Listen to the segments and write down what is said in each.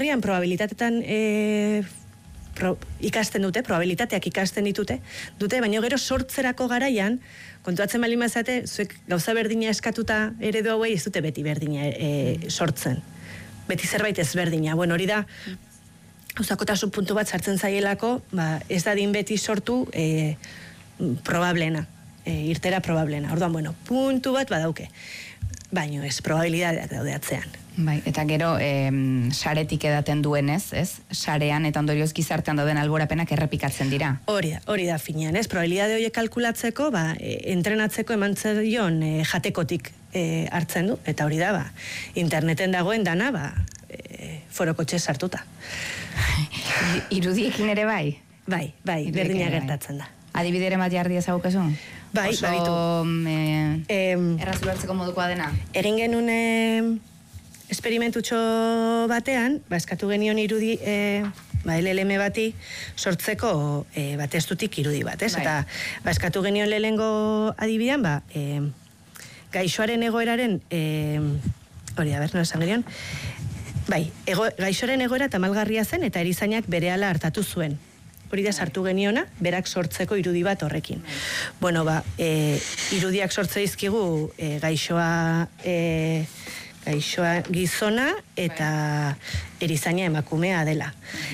Herrian probabilitatetan ikasten dute, probabilitateak ikasten dute, baina gero sortzerako garaian, kontuatzen bali mazate, zuek gauza berdina eskatuta eredu hauei ez dute beti berdina sortzen. Beti zerbait ez berdina. Bueno, hori da, gauzakotasun puntu bat sartzen zaielako, ez dadin beti sortu probablena, irtera probablena. Orduan, bueno, puntu bat badauke. Baino ez, probabilidadeak daude atzean. Bai, eta gero saretik edaten duenez, ez? Sarean eta ondorioz gizartean dauden alborapenak errepikatzen dira. Hori da finean, ez? Probabilidade horiek kalkulatzeko, entrenatzeko emantzaion jatekotik hartzen du, eta hori da, interneten dagoen dana, forokotxe sartuta. Irudiekin ere bai? Bai, berdina gertatzen da. Adibidere bat jarri ezagukezu? Bai, baditu. Errazulartzeko modukoa dena? Egin genuen esperimentutxo batean, eskatu genion irudi, LLM bati sortzeko testutik irudi bat, ez? Eta eskatu genion lehengo adibidean, gaixoaren egoeraren, nola esan genion, gaixoaren egoera tamalgarria zen eta erizainak berehala hartatu zuen. Hori da sartu geniona, berak sortzeko irudi bat horrekin. Bueno, irudiak sortze dizkigu gaixoa gizona eta erizaina emakumea dela.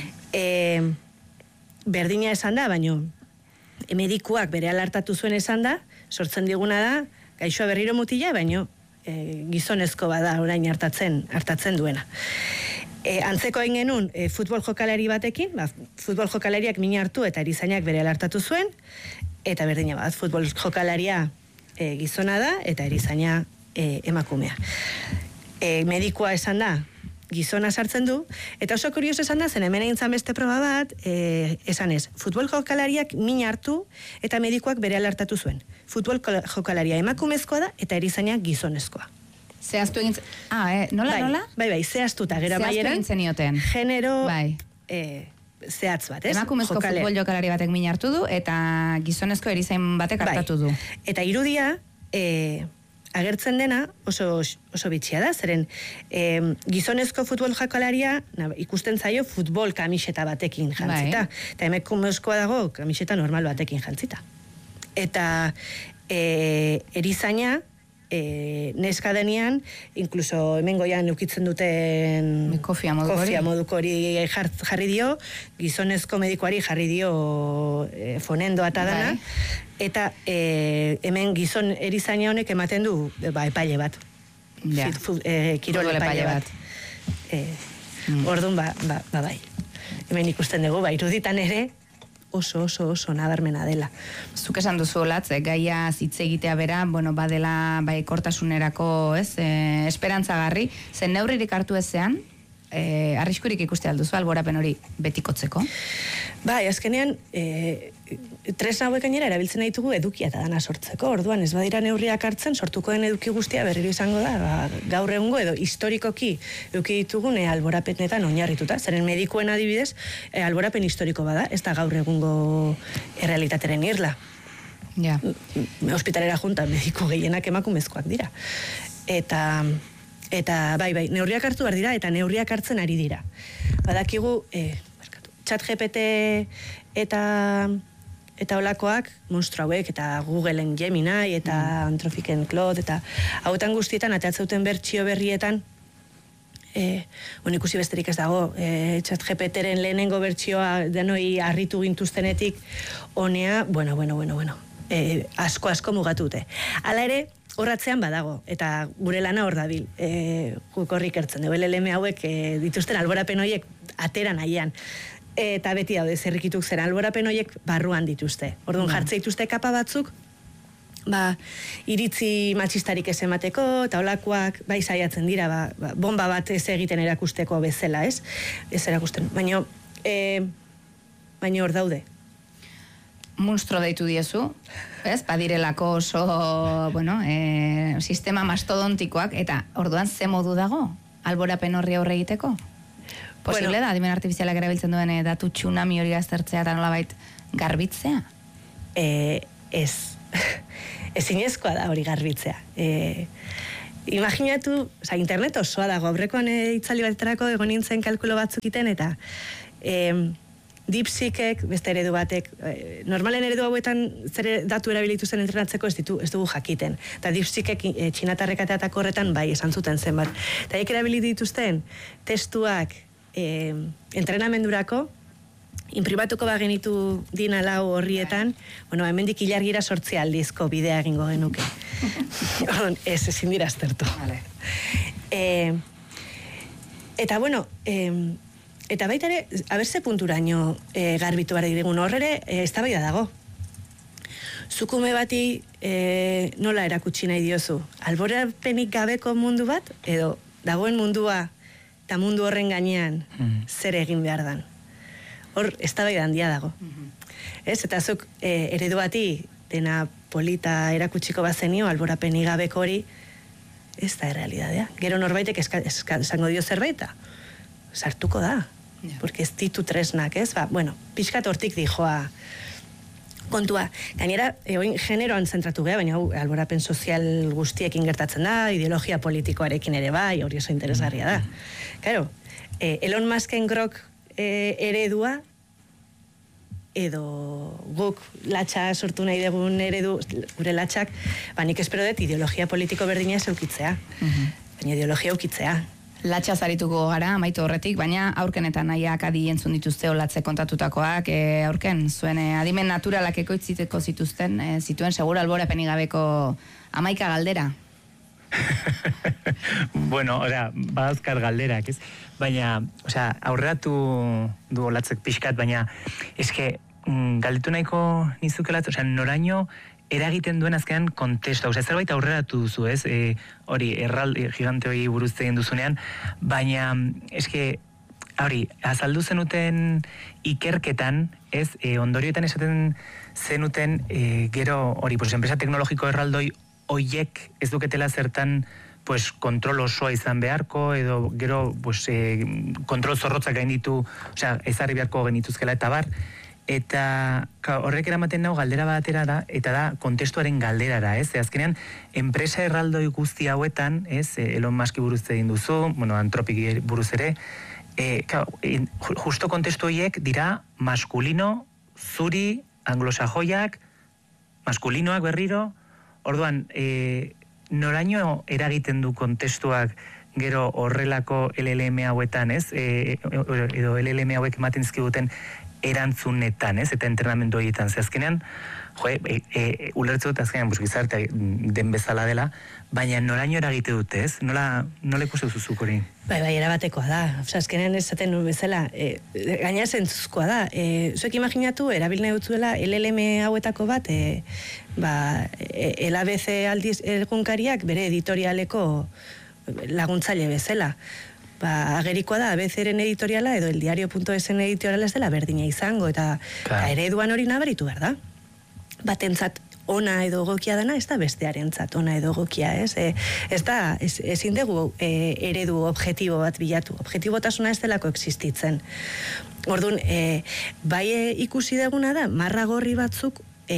Berdina esan da, baino medikuak berehala hartatu zuen esan da, sortzen diguna da, gaixoa berriro mutila, baino gizonezko bada orain hartatzen duena. Antzeko egin genuen futbol jokalari batekin, futbol jokalariak min hartu eta erizainak berehala hartatu zuen, eta berdina bat, futbol jokalaria gizona da eta erizaina emakumea. Medikoa esan da, gizona sartzen du, eta oso kurios esan da, zen hemen egin zan beste proba bat, esan ez, futbol jokalariak min hartu eta medikoak berehala hartatu zuen. Futbol jokalaria emakumezkoa da eta erizaina gizonezkoa. Zehaztu egin... nola? Bai, zehaztuta, gero amaieran. Zehaztu egin zenioten. Genero zehatz bat, ez? Emakumezko futbol jokalari batek min hartu du, eta gizonezko erizain batek hartatu du. Eta irudia, agertzen dena oso bitxia da, zeren gizonezko futbol jokalaria ikusten zaio futbol kamiseta batekin jantzita. Eta emakumezkoa dago kamiseta normal batekin jantzita. Eta erizaina, neska denean, inkluso hemen goian eukitzen duten kofia moduko hori jarri dio, gizonezko medikoari jarri dio fonendoa eta dana, eta hemen gizon erizaina honek ematen du epaile bat. Kirol epaile bat. Orduan, bai. Hemen ikusten dugu, iruditan ere, oso nabarmena dela. Zuk esan duzu olatz, gaia hitz egitea bera, badela kortasunerako, esperantzagarri, zen neurririk hartu ezean, arriskurik ikuste alduzu alborapen hori betikotzeko? Azkenean, tresna hauek gainera erabiltzen ditugu edukia eta dana sortzeko. Orduan, ez badira neurriak hartzen, sortuko den eduki guztia berriro izango da, gaur egungo edo historikoki eduki ditugun alborapenetan oinarrituta. Zeren medikuen adibidez, alborapen historiko bada, ez da gaur egungo errealitateren irla. Hospitalera junta mediku gehienak emakumezkoak dira. Eta bai, neurriak hartu behar dira, eta neurriak hartzen ari dira. Badakigu, ChatGPT eta olakoak, monstru hauek, eta Googleen Gemini, eta Anthropiken Claude, eta hauetan guztietan, ateatzauten bertsio berrietan, ikusi besterik ez dago, ChatGPTren lehenengo bertsioa denoi harritu gintuztenetik, honea, asko mugatute. Hala ere, horratzean badago, eta gure lana hor dabil, guk horrik ertzen dugu, LLM hauek dituzten alborapen horiek atera nahian, eta beti daude zerrikituk zera, alborapen horiek barruan dituzte. Orduan jartze dituzte kapa batzuk, iritzi matxistarik ez emateko, eta olakoak saiatzen dira, bomba bat ez egiten erakusteko bezala, ez? Ez erakusten, baina hor daude. Monstro deitu diezu, badirelako oso, sistema mastodontikoak, eta orduan ze modu dago, alborapen horri aurre egiteko? Posible da, adimen artifizialak erabiltzen duen datu tsunami hori aztertzea eta nolabait garbitzea? Ez. Ezinezkoa da hori garbitzea. Imaginatu, internet osoa dago, aurrekoan itzali baterako egon nintzen kalkulo batzuk iten, eta DeepSeekek, beste eredu batek, normalen eredu hauetan zer datu erabilitu zen entrenatzeko ez dugu jakiten. Eta DeepSeekek txinatarrek ateatako horretan bai esan zuten zenbat. Eta erabilitu dituzten testuak entrenamendurako, inpribatuko bagenitu dina lau horrietan, hemendik ilargira 8 aldizko bidea egingo genuke. Ezin dira aztertu. Eta eta baita ere, abertze punturaino garbitu behar digun horrere, eztabaida dago. Zukume bati nola erakutsi nahi diozu? Alborapenik gabeko mundu bat, edo dagoen mundua eta mundu horren gainean zer egin behar dan? Hor, eztabaida handia dago. Eta zuk eredu bati dena polita erakutsiko bazenio, alborapenik gabeko hori, ez da errealidadea. Gero norbaitek esango dio zerbaita, sartuko da. Porque ez ditu tresnak, ez? Pixkat hortik dijoa kontua. Gainera, generoan zentratu geha, baina alborapen sozial guztiekin gertatzen da, ideologia politikoarekin ere bai, hori oso interesgarria da. Claro, Elon Musken Grok eredua, edo guk latxa sortu nahi dugun eredu, gure latxak, nik espero dut ideologia politiko berdina ez eukitzea. Baina ideologia eukitzea. Latxa zarituko gara, amaitu horretik, baina aurken eta nahiak adi entzun dituzte olatze kontatutakoak, aurken zuen adimen naturalak ekoitziteko zituen segura alborapenik gabeko 11 galdera. Bueno, badazkar galderak, ez? Baina, aurreratu du olatzek pixkat, baina eske galdetu nahiko nizukelat, noraino eragiten duen azkenan kontestu. Zerbait aurreratu duzu, ez? Hori, gigante hori buruz egin duzunean, baina eske, hori, azaldu zenuten ikerketan, ez? Ondorioetan esaten zenuten, gero, hori, enpresa teknologiko erraldoi hoiek ez duketela zertan kontrol osoa izan beharko, edo gero kontrol zorrotzak gainditu, ezarri beharko genituzkela eta bar, eta horrek eramaten nau galdera batera da, eta da kontestuaren galderara, ez? Azkenean, enpresa erraldoi guzti hauetan, ez? Elon Muski buruz egin duzu, Antropik buruz ere, justo kontestu horiek dira maskulino, zuri, anglosajoiak, maskulinoak berriro, orduan, noraino eragiten du kontestuak gero horrelako LLM hauetan, ez? Edo LLM hauek ematen zizkiguten erantzunetan, ez? Eta entrenamendu horietan. Azkenean, ulertzu dut azkenean gizarte den bezala dela, baina noraino eragite dute, ez? Nola ikusi duzuzuk hori? Bai, erabatekoa da. Azkenean ez zaten bezala, gaina zentzuzkoa da. Zuek imaginatu, erabilne dutzuela LLM hauetako bat, el ABC aldiz egunkariak bere editorialeko laguntzaile bezala. Agerikoa da, ABC-ren editoriala edo eldiario.esen editoriala ez dela berdina izango, eta ereduan hori nabaritu behar da. Batentzat ona edo egokia dana, ez da bestearentzat ona edo egokia, ez? Ezin dugu eredu objektibo bat bilatu. Objektibotasuna ez delako existitzen. Orduan, bai ikusi duguna da, marra gorri batzuk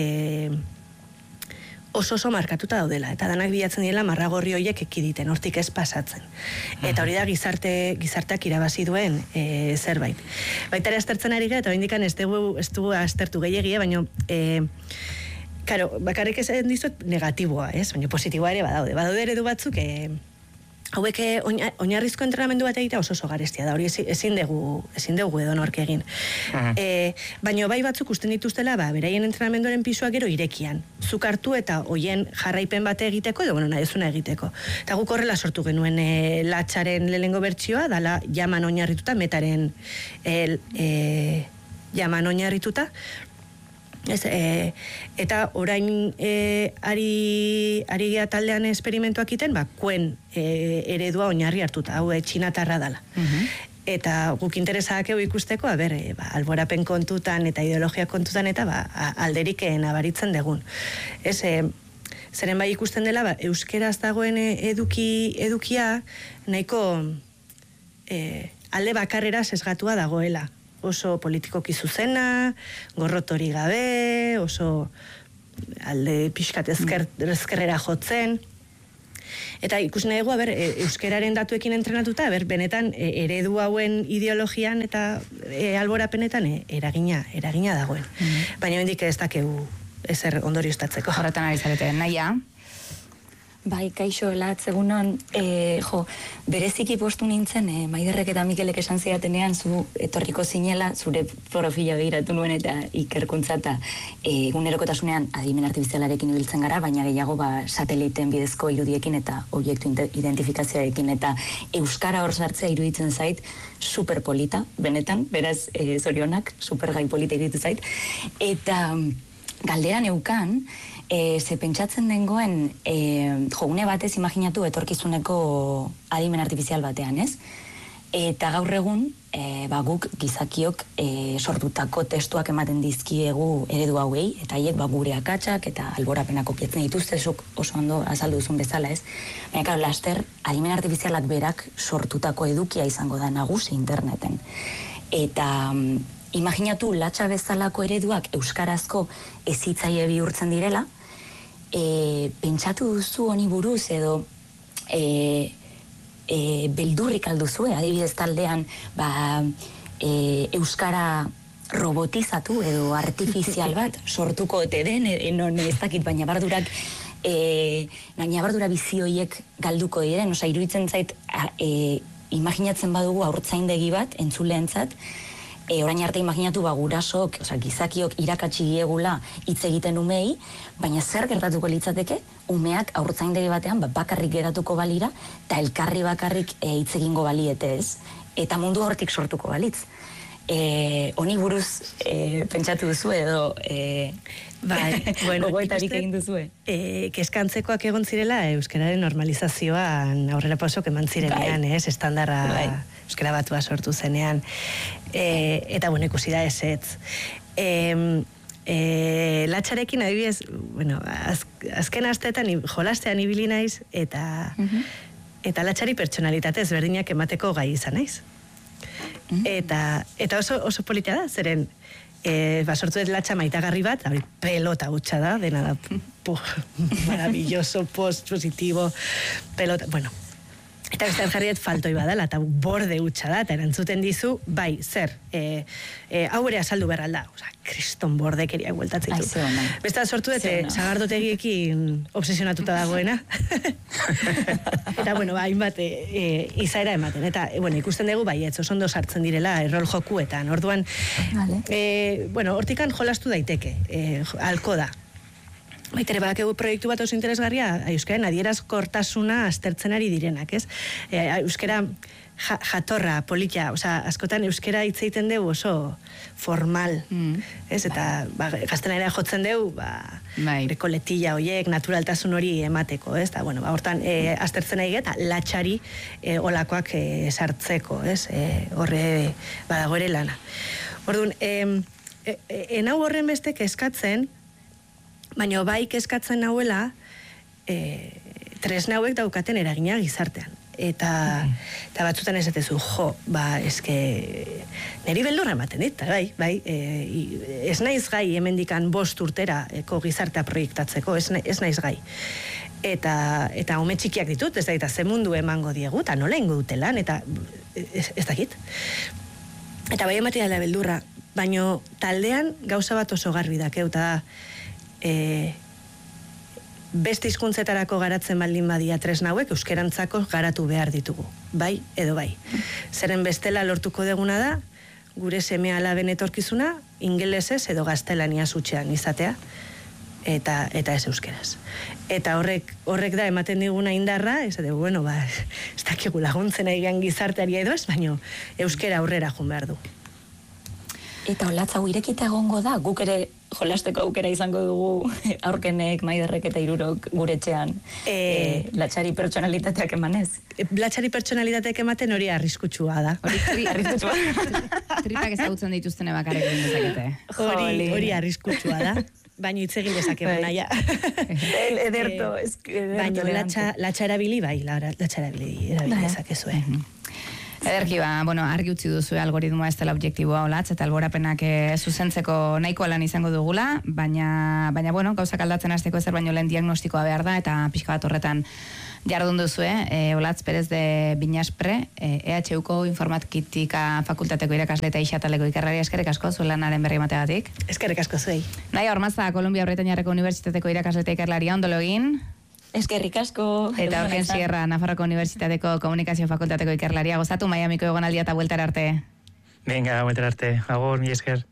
oso markatuta daudela, eta danak bilatzen dira marragorri horiek ekiditen, hortik ez pasatzen. Eta hori da gizarteak irabazi duen zerbait. Baita ere aztertzen ari gara, eta indikan ez dugu aztertu gehiagia, baina bakarrik ez dizut negatiboa, ez? Baina positiboa ere badaude. Badaude eredu batzuk, hauek oinarrizko entrenamendu bat egitea oso garestia da, hori ezin dugu edo nork egin. Baina bai batzuk usten dituztela, beraien entrenamenduaren pisua gero irekian. Zuk hartu eta hoien jarraipen bate egiteko, edo nahi ezuna egiteko. Eta guk horrela sortu genuen latxaren lehengo bertsioa, dala jaman oinarrituta, metaren jaman oinarrituta, eta orain ari gea taldean esperimentuak iten, kuen eredua oinarri hartuta, hau txinatarra dala. Eta guk interesak ikusteko, alborapen kontutan eta ideologia kontutan eta alderik nabaritzen degun. Zeren bai ikusten dela, euskeraz dagoen edukia nahiko alde bakarrera sesgatua dagoela. Oso politikoki zuzena, gorrotori gabe, oso alde pixkat ezkerrera jotzen. Eta ikusi nahi dugu, euskeraren datuekin entrenatuta, benetan eredu hauen ideologian eta alborapenetan eragina dagoen. Baina hendik ez dakegu ezer ondorioztatzeko. Horretan ari zarete, naia? Bai, kaixo, Elatz, egunon, bereziki postu nintzen, Maiderrek eta Mikelek esan zidatenean, zu etorriko zinela, zure profila begiratu nuen eta ikerkuntza eta egunerokotasunean adimen artifizialarekin ibiltzen gara, baina gehiago sateliten bidezko irudiekin eta obiektu identifikazioarekin eta euskara hor sartzea iruditzen zait, superpolita, benetan, beraz, zorionak, supergai polita iruditzen zait, eta galderan eukan, ze pentsatzen dengoen jogune batez imaginatu etorkizuneko adimen artifizial batean, ez? Eta gaur egun, guk gizakiok sortutako testuak ematen dizkiegu eredu hauei, eta haiek gure akatsak eta alborapenak kopiatzen dituzte, zuk oso ondo azaldu duzun bezala, ez? Baina, laster, adimen artifizialak berak sortutako edukia izango da nagusi interneten. Eta imaginatu latxa bezalako ereduak euskarazko ezitzaile bihurtzen direla, pentsatu duzu honi buruz edo beldurrik alduzue, adibidez taldean euskara robotizatu edo artifizial bat sortuko ote den, non ez dakit, baina bardurak bizioiek galduko diren, iruditzen zait imaginatzen badugu haurtzaindegi bat entzuleentzat, orain arte imaginatu gurasok, gizakiok irakatsi diegula hitz egiten umei, baina zer gertatuko litzateke, umeak haurtzaindegi batean bakarrik geratuko balira, eta elkarri bakarrik hitz egingo baliete ez, eta mundu hortik sortuko balitz. Honi buruz pentsatu duzu edo gogoetarik egin duzue? Kezkantzekoak egon zirela euskararen normalizazioan aurrera pausok eman zirenean, estandarra euskara batua sortu zenean. Eta ikusi da ezetz. Latxarekin adibidez, azken asteetan jolastean ibili naiz eta latxari pertsonalitatez berdinak emateko gai izan naiz. Eta oso politia da, zeren sortu dut latxa maitagarri bat, pelota hutsa da, dena da, maravilloso, positibo, pelota, bueno. Eta bestean jarriet faltoi badala, eta borde hutsa da, eta erantzuten dizu, bai, zer, hau ere azaldu berralda, kriston bordekeriak bueltatzen ditu. Besta sortu dut, sagardotegiekin obsesionatuta dagoena. Eta, hainbat, izaera ematen. Eta, ikusten dugu, oso ondo sartzen direla, rol jokuetan. Orduan, hortikan jolastu daiteke, halko da. Baitere, badakegu proiektu bat oso interesgarria, euskaren adierazkortasuna aztertzen ari direnak, ez? Euskara jatorra, politia, askotan euskara hitz egiten dugu oso formal, ez? Eta gaztenera jotzen dugu, rekoletilla horiek, naturaltasun hori emateko, ez? Eta, hortan, aztertzen ari eta latxari olakoak sartzeko, ez? Horre, badago ere lana. Orduan, enau horren beste kezkatzen, baina bai kezkatzen nahuela tresna hauek daukaten eragina gizartean. Eta batzutan esatezu, eske niri beldurra ematen dit, bai, ez naiz gai hemendikan 5 urtera gizartea proiektatzeko, ez naiz gai. Eta ume txikiak ditut, ez da, eta ze mundu emango diegu, eta nola ingo dutelan, eta ez dakit. Eta bai ematea da beldurra, baina taldean gauza bat oso garbi dakeu, eta beste hizkuntzetarako garatzen baldin badia tresna hauek euskerantzako garatu behar ditugu, bai edo bai. Zeren bestela lortuko deguna da, gure seme alaben etorkizuna, ingelesez edo gaztelaniaz hutsean izatea, eta ez euskeraz. Eta horrek da ematen diguna indarra, ez dakigu laguntzen aigean gizarteari edo ez, baina euskera aurrera joan behar du. Eta olatza irekita egongo da, guk ere jolasteko aukera izango dugu aurkenek, Maiderrek eta Hirurok gure etxean latxari pertsonalitateak emanez. Latxari pertsonalitateak ematen hori arriskutsua da. Hori arriskutsua. Tripak ezagutzen dituztene bakarrik egin dezakete. Hori arriskutsua da. Baina hitz egin dezakegu naia. Ederto. Baina latxa erabili bai, latxa erabili dezakezue. Ederki argi utzi duzu algoritmoa ez dela objektiboa olatz, eta alborapenak zuzentzeko nahiko lan izango dugula, baina gauzak aldatzen hasteko ezer baino lehen diagnostikoa behar da, eta pixka bat horretan jardun duzu, Olatz Perez de Binaspre, EHUko informatika fakultateko irakasle eta ixataleko ikerrari, eskerrik asko zuen lanaren berri emateagatik. Eskerrik asko zuei. Nahi, Ormaza, Kolumbia Bretainiarreko Unibertsitateko irakasle eta ikerlaria, ondolo egin. Eskerrik asko. Eta Horken Sierra, Nafarroko Unibertsitateko Komunikazio Fakultateko ikerlaria, gozatu Miamiko egonaldia eta bueltara arte. Venga, bueltara arte. Agur, mi esker.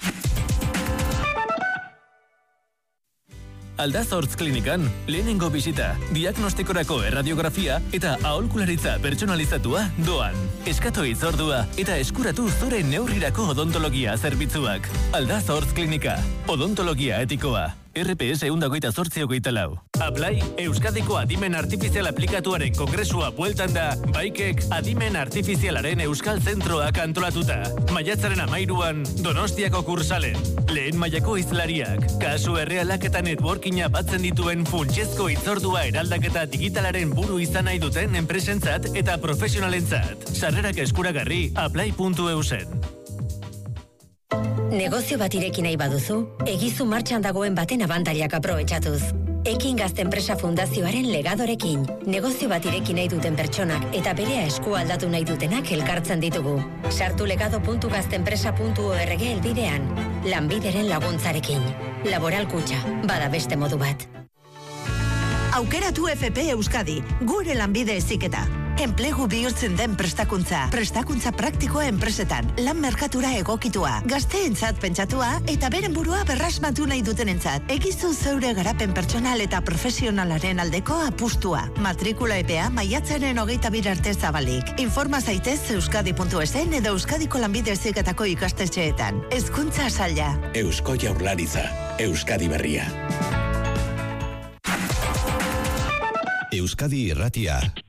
Aldazortz klinikan, lehenengo bisita, diagnostikorako erradiografia eta aholkularitza pertsonalizatua doan. Eskatu hitzordua eta eskuratu zure neurrirako odontologia zerbitzuak. Aldazortz klinika, odontologia etikoa. RPS 128 Aplai, Euskadiko Adimen Artifizial aplikatuaren kongresua bueltan da, Baikek Adimen Artifizialaren Euskal Zentroak antolatuta. Maiatzaren 13an, Donostiako kursalen. Lehen mailako izlariak, kasu errealak eta networkinga batzen dituen funtsezko hitzordua eraldaketa digitalaren buru izan nahi duten enpresentzat eta profesionalentzat. Sarrerak eskuragarri, aplai.eusen. Negozio bat ireki nahi baduzu, egizu martxan dagoen baten abantailak aprobetxatuz. Ekin Gazte Enpresa Fundazioaren legadorekin. Negozio bat ireki nahi duten pertsonak eta berea esku aldatu nahi dutenak elkartzen ditugu. Sartu legado.gaztenpresa.org helbidean. Lanbideren laguntzarekin. Laboral Kutxa, bada beste modu bat. Aukeratu FP Euskadi, gure lanbide heziketa. Enplegu bihurtzen den prestakuntza praktikoa enpresetan, lan merkatura egokitua, gazteentzat pentsatua eta beren burua berrasmatu nahi dutenentzat. Egizu zeure garapen pertsonal eta profesionalaren aldeko apustua. Matrikula epea maiatzaren 22 arte zabalik. Informa zaitez euskadi.esen edo Euskadiko lanbide heziketako ikastetxeetan. Hezkuntza saila. Eusko Jaurlaritza, Euskadi Berria. Euskadi Irratia.